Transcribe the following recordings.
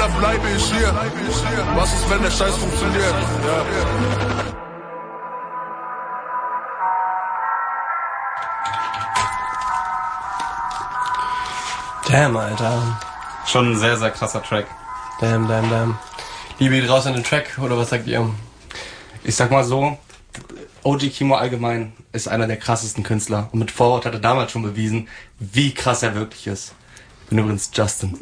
dann bleibe ich hier. Was ist, wenn der Scheiß funktioniert? Ja. Damn, Alter. Schon ein sehr, sehr krasser Track. Damn. Liebe geht raus an den Track, oder was sagt ihr? Ich sag mal so, OG Kimo allgemein ist einer der krassesten Künstler. Und mit Forward hat er damals schon bewiesen, wie krass er wirklich ist. Ich bin übrigens Justin.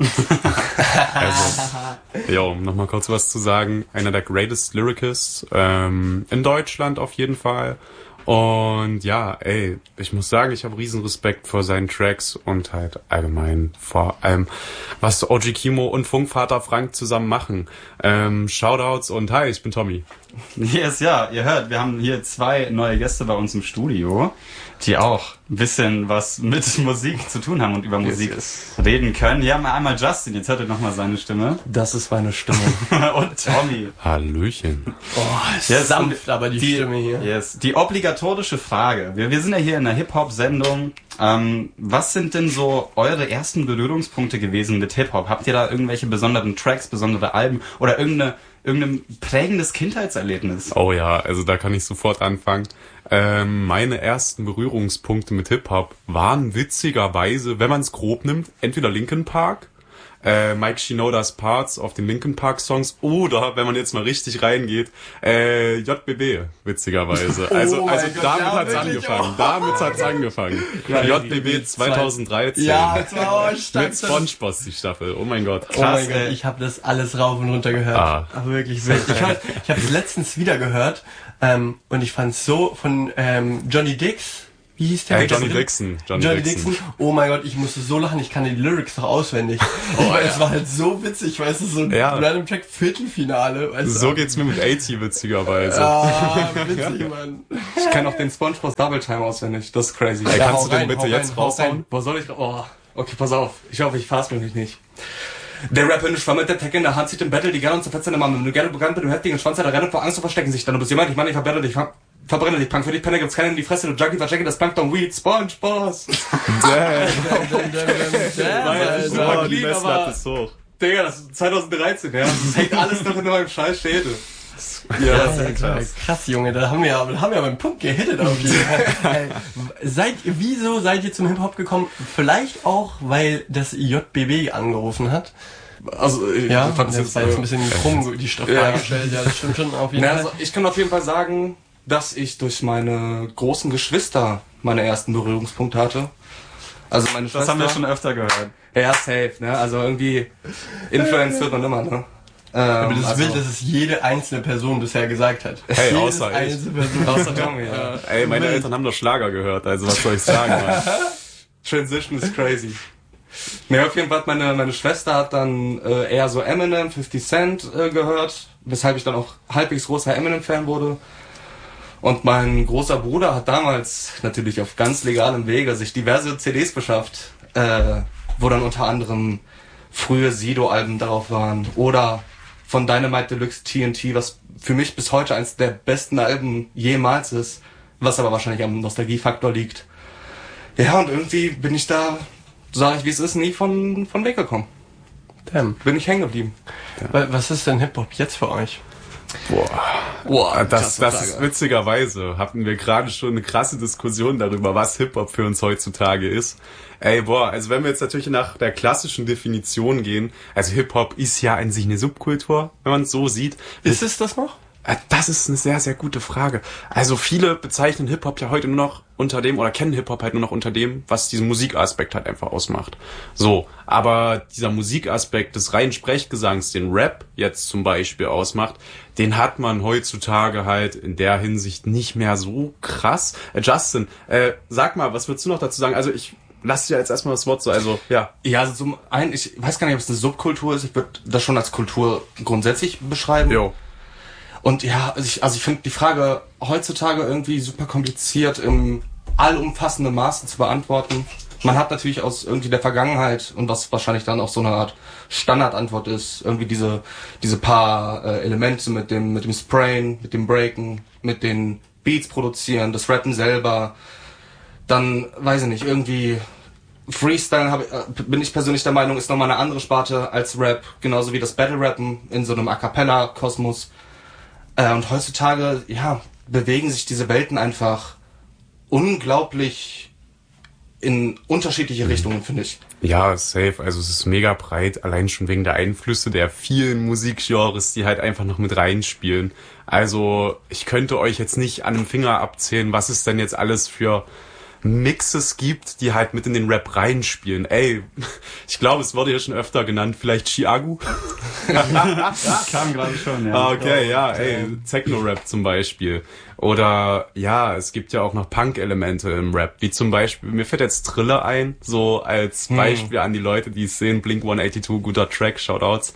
Um nochmal kurz was zu sagen. Einer der greatest Lyricists in Deutschland auf jeden Fall. Und ja, ich muss sagen, ich habe riesen Respekt vor seinen Tracks und halt allgemein vor allem, was OG Kimo und Funkvater Frank zusammen machen. Shoutouts und hi, ich bin Tommy. Yes, ja, ihr hört, wir haben hier 2 neue Gäste bei uns im Studio, die auch ein bisschen was mit Musik zu tun haben und über Musik reden können. Hier haben wir einmal Justin, jetzt hört ihr nochmal seine Stimme. Das ist meine Stimme. Und Tommy. Hallöchen. Ist sanft, aber die Stimme hier. Yes, die obligatorische Frage. Wir sind ja hier in einer Hip-Hop-Sendung. Was sind denn so eure ersten Berührungspunkte gewesen mit Hip-Hop? Habt ihr da irgendwelche besonderen Tracks, besondere Alben oder irgendein prägendes Kindheitserlebnis? Oh ja, also da kann ich sofort anfangen. Meine ersten Berührungspunkte mit Hip-Hop waren witzigerweise, wenn man es grob nimmt, entweder Linkin Park, Mike Shinoda's Parts auf den Linkin Park Songs oder, wenn man jetzt mal richtig reingeht, JBB, witzigerweise. Also damit hat's angefangen. Damit hat's angefangen. Ja, JBB 2013. Ja, mit SpongeBob die Staffel. Oh mein Gott. Krass, oh mein Gott, ich habe das alles rauf und runter gehört. Aber wirklich wild. Ich habe es letztens wieder gehört und ich fand so von Johnny Dix. Wie hieß der? Johnny Dixon. Johnny Dixon. Oh mein Gott, ich musste so lachen, ich kann die Lyrics noch auswendig. Es war halt so witzig, weißt du, so ein random Track Viertelfinale. Weißt so geht's mir mit AT witzigerweise. Witzig, Mann. Ich kann auch den SpongeBob Double Time auswendig. Das ist crazy. Kannst du den bitte jetzt raushauen? Wo soll ich? Okay, pass auf. Ich hoffe, ich fass mich nicht. Der Rapper in der Schwamm mit der Tech in der Hand zieht im Battle die gerne und zerfetzt seine Mama. Wenn du gerne bekannt mit dem heftigen Schwanz, der rennt vor Angst zu verstecken sich. Dann du bist jemand, ich meine, ich verbrenne dich. Verbrenne dich, Punk. Für dich, Penner, gibt's keinen in die Fresse. Du Junkie, verchecke das Plankton Weed. SpongeBob. Die Messlatte ist hoch. Digga, das ist 2013, ja. Das hängt alles noch in meinem scheiß Schädel. Ja, das ist ja krass, Junge. Da haben wir aber einen Punkt gehittet auf jeden Fall. Wieso seid ihr zum Hip-Hop gekommen? Vielleicht auch, weil das JBB angerufen hat. Also, ich fand das war jetzt ein bisschen krumm, die Frage gestellt. Ja, das stimmt schon auf jeden Fall. Also, ich kann auf jeden Fall sagen, dass ich durch meine großen Geschwister meine ersten Berührungspunkte hatte. Also meine Schwester. Das haben wir schon öfter gehört. Ja, safe, ne? Also irgendwie Influence wird man immer, ne? Aber das ist wild, dass es jede einzelne Person bisher gesagt hat. Hey, außer ich. Außer Tommy, ja. Ey, meine Eltern haben doch Schlager gehört, also was soll ich sagen, Mann? Transition ist crazy. Ne, auf jeden Fall meine Schwester hat dann eher so Eminem, 50 Cent gehört, weshalb ich dann auch halbwegs großer Eminem-Fan wurde. Und mein großer Bruder hat damals natürlich auf ganz legalem Wege sich diverse CDs beschafft, wo dann unter anderem frühe Sido-Alben darauf waren oder von Dynamite Deluxe TNT, was für mich bis heute eins der besten Alben jemals ist, was aber wahrscheinlich am Nostalgiefaktor liegt. Ja, und irgendwie bin ich da, sag ich wie es ist, nie von weggekommen. Damn. Bin ich hängen geblieben. Ja. Was ist denn Hip-Hop jetzt für euch? Boah, das ist witzigerweise, hatten wir gerade schon eine krasse Diskussion darüber, was Hip-Hop für uns heutzutage ist. Also wenn wir jetzt natürlich nach der klassischen Definition gehen, also Hip-Hop ist ja an sich eine Subkultur, wenn man es so sieht. Ist es das noch? Das ist eine sehr, sehr gute Frage. Also viele bezeichnen Hip-Hop ja heute nur noch unter dem, oder kennen Hip-Hop halt nur noch unter dem, was diesen Musikaspekt halt einfach ausmacht. So, aber dieser Musikaspekt des reinen Sprechgesangs, den Rap jetzt zum Beispiel ausmacht, den hat man heutzutage halt in der Hinsicht nicht mehr so krass. Justin, sag mal, was würdest du noch dazu sagen? Also ich lass dir jetzt erstmal das Wort so, also ja. Ja, also zum einen, ich weiß gar nicht, ob es eine Subkultur ist, ich würde das schon als Kultur grundsätzlich beschreiben. Jo. Und ja, also ich finde die Frage heutzutage irgendwie super kompliziert im allumfassenden Maße zu beantworten. Man hat natürlich aus irgendwie der Vergangenheit und was wahrscheinlich dann auch so eine Art Standardantwort ist, irgendwie diese paar Elemente mit dem Sprayen, mit dem Breaken, mit den Beats produzieren, das Rappen selber, dann, weiß ich nicht, irgendwie Freestyle bin ich persönlich der Meinung, ist nochmal eine andere Sparte als Rap, genauso wie das Battle-Rappen in so einem A-Cappella-Kosmos. Und heutzutage, ja, bewegen sich diese Welten einfach unglaublich in unterschiedliche Richtungen, finde ich. Ja, safe. Also es ist mega breit, allein schon wegen der Einflüsse der vielen Musikgenres, die halt einfach noch mit reinspielen. Also ich könnte euch jetzt nicht an einem Finger abzählen, was es denn jetzt alles für Mixes gibt, die halt mit in den Rap reinspielen. Ey, ich glaube, es wurde ja schon öfter genannt, vielleicht Chiagu? Kam gerade schon, ja. Okay, ja, ey, Techno-Rap zum Beispiel. Oder, ja, es gibt ja auch noch Punk-Elemente im Rap, wie zum Beispiel, mir fällt jetzt Triller ein, so als Beispiel an die Leute, die es sehen, Blink 182, guter Track, Shoutouts.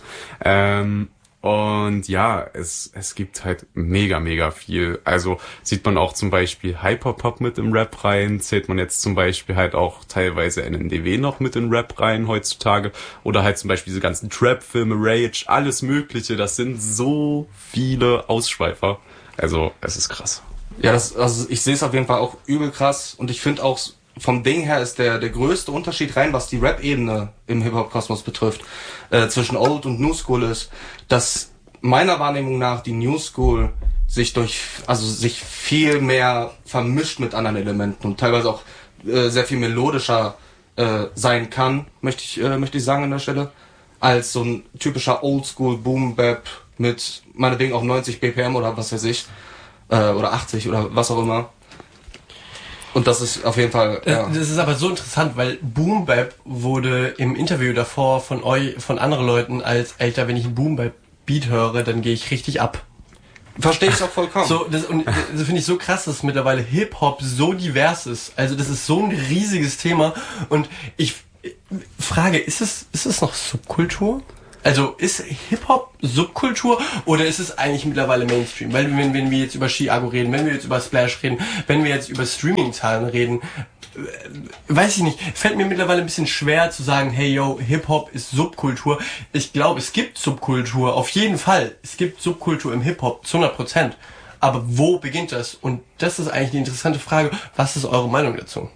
Und ja, es gibt halt mega viel. Also sieht man auch zum Beispiel Hyperpop mit im Rap rein, zählt man jetzt zum Beispiel halt auch teilweise NNDW noch mit in Rap rein heutzutage. Oder halt zum Beispiel diese ganzen Trap-Filme, Rage, alles mögliche. Das sind so viele Ausschweifer. Also es ist krass. Ja, also ich sehe es auf jeden Fall auch übel krass und ich finde auch vom Ding her ist der größte Unterschied rein, was die Rap-Ebene im Hip-Hop-Kosmos betrifft, zwischen Old und New School ist, dass meiner Wahrnehmung nach die New School sich viel mehr vermischt mit anderen Elementen und teilweise auch sehr viel melodischer sein kann, möchte ich sagen an der Stelle, als so ein typischer Oldschool Boom Bap mit meinetwegen auch 90 BPM oder was weiß ich, oder 80 oder was auch immer. Und das ist auf jeden Fall, ja. Das ist aber so interessant, weil Boom Bap wurde im Interview davor von anderen Leuten als, Alter, wenn ich einen Boom Bap Beat höre, dann gehe ich richtig ab. Verstehe ich auch vollkommen. Das finde ich so krass, dass mittlerweile Hip-Hop so divers ist. Also das ist so ein riesiges Thema und ich frage, ist es noch Subkultur? Also ist Hip-Hop Subkultur oder ist es eigentlich mittlerweile Mainstream? Weil wenn wir jetzt über Chiago reden, wenn wir jetzt über Splash reden, wenn wir jetzt über Streaming-Zahlen reden, weiß ich nicht, fällt mir mittlerweile ein bisschen schwer zu sagen, hey yo, Hip-Hop ist Subkultur. Ich glaube, es gibt Subkultur, auf jeden Fall. Es gibt Subkultur im Hip-Hop, zu 100%. Aber wo beginnt das? Und das ist eigentlich die interessante Frage. Was ist eure Meinung dazu?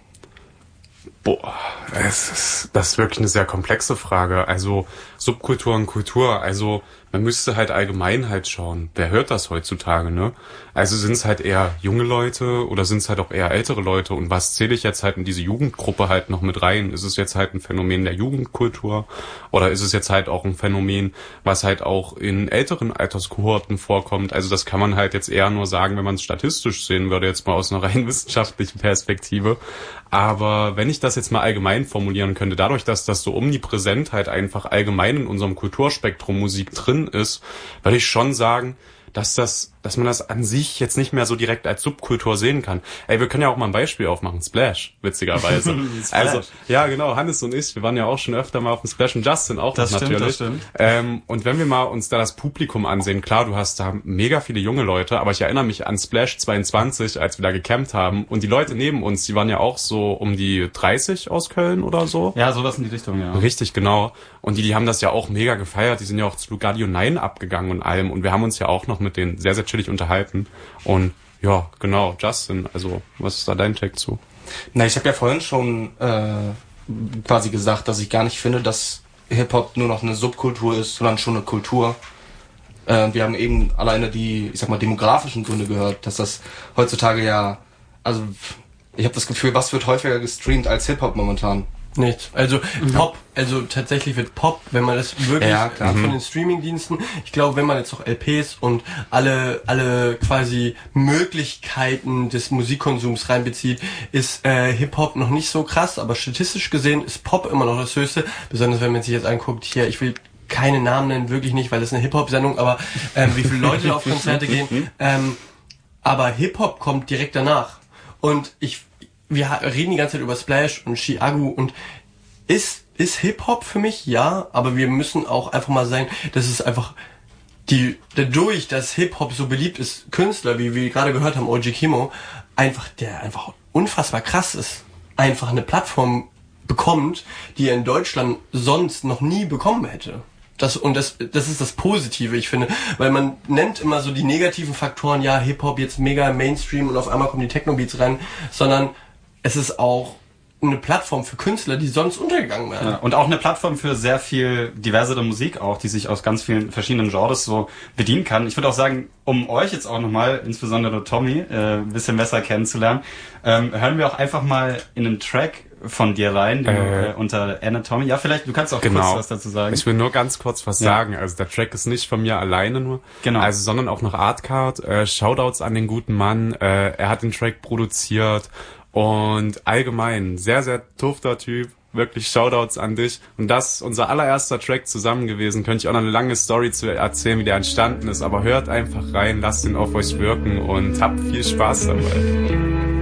Boah, das ist wirklich eine sehr komplexe Frage. Also Subkultur und Kultur, also man müsste halt allgemein halt schauen, wer hört das heutzutage, ne? Also sind es halt eher junge Leute oder sind es halt auch eher ältere Leute? Und was zähle ich jetzt halt in diese Jugendgruppe halt noch mit rein? Ist es jetzt halt ein Phänomen der Jugendkultur oder ist es jetzt halt auch ein Phänomen, was halt auch in älteren Alterskohorten vorkommt? Also das kann man halt jetzt eher nur sagen, wenn man es statistisch sehen würde, jetzt mal aus einer rein wissenschaftlichen Perspektive. Aber wenn ich das jetzt mal allgemein formulieren könnte, dadurch, dass das so omnipräsent halt einfach allgemein in unserem Kulturspektrum Musik drin ist, würde ich schon sagen, dass man das an sich jetzt nicht mehr so direkt als Subkultur sehen kann. Ey, wir können ja auch mal ein Beispiel aufmachen. Splash, witzigerweise. Splash. Also, ja genau, Hannes und ich, wir waren ja auch schon öfter mal auf dem Splash und Justin auch das natürlich. Stimmt, das stimmt. Und wenn wir mal uns da das Publikum ansehen, klar, du hast da mega viele junge Leute, aber ich erinnere mich an Splash 22, als wir da gecampt haben und die Leute neben uns, die waren ja auch so um die 30 aus Köln oder so. Ja, sowas in die Richtung, ja. Richtig, genau. Und die haben das ja auch mega gefeiert, die sind ja auch zu Lugardio 9 abgegangen und allem und wir haben uns ja auch noch mit denen sehr, sehr chillig unterhalten. Und ja, genau, Justin, also was ist da dein Take zu? Na, ich habe ja vorhin schon quasi gesagt, dass ich gar nicht finde, dass Hip-Hop nur noch eine Subkultur ist, sondern schon eine Kultur. Wir haben eben alleine die, ich sag mal, demografischen Gründe gehört, dass das heutzutage ja, also ich habe das Gefühl, was wird häufiger gestreamt als Hip-Hop momentan? Nichts. Also Pop, also tatsächlich wird Pop, wenn man das wirklich von den Streamingdiensten, ich glaube, wenn man jetzt noch LPs und alle quasi Möglichkeiten des Musikkonsums reinbezieht, ist Hip-Hop noch nicht so krass, aber statistisch gesehen ist Pop immer noch das Höchste, besonders wenn man sich jetzt anguckt, hier, ich will keine Namen nennen, wirklich nicht, weil das ist eine Hip-Hop-Sendung, aber wie viele Leute auf Konzerte gehen, aber Hip-Hop kommt direkt danach und wir reden die ganze Zeit über Splash und Chiago und ist Hip-Hop für mich? Ja, aber wir müssen auch einfach mal sagen, dass es einfach dadurch, dass Hip-Hop so beliebt ist, Künstler, wie wir gerade gehört haben, OG Kimo, der einfach unfassbar krass ist, einfach eine Plattform bekommt, die er in Deutschland sonst noch nie bekommen hätte. Das ist das Positive, ich finde, weil man nennt immer so die negativen Faktoren, ja, Hip-Hop jetzt mega Mainstream und auf einmal kommen die Techno-Beats rein, sondern es ist auch eine Plattform für Künstler, die sonst untergegangen wären. Ja, und auch eine Plattform für sehr viel diversere Musik auch, die sich aus ganz vielen verschiedenen Genres so bedienen kann. Ich würde auch sagen, um euch jetzt auch nochmal, insbesondere Tommy, ein bisschen besser kennenzulernen, hören wir auch einfach mal in einen Track von dir rein, den du, unter Anatomy. Ja, vielleicht, du kannst auch kurz was dazu sagen. Ich will nur ganz kurz was sagen. Also der Track ist nicht von mir alleine nur, also sondern auch noch Artcard. Shoutouts an den guten Mann. Er hat den Track produziert und allgemein sehr, sehr tufter Typ. Wirklich Shoutouts an dich. Und das ist unser allererster Track zusammen gewesen. Könnte ich auch noch eine lange Story zu erzählen, wie der entstanden ist. Aber hört einfach rein, lasst ihn auf euch wirken und habt viel Spaß dabei.